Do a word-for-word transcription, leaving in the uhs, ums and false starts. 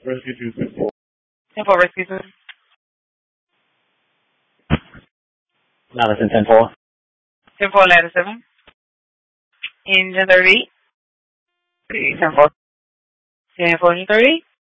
Rescue two six four. ten four, Rescue two. Madison ten four. ten four, ladder seven. Engine thirty-eight. ten four. ten four, engine thirty-eight.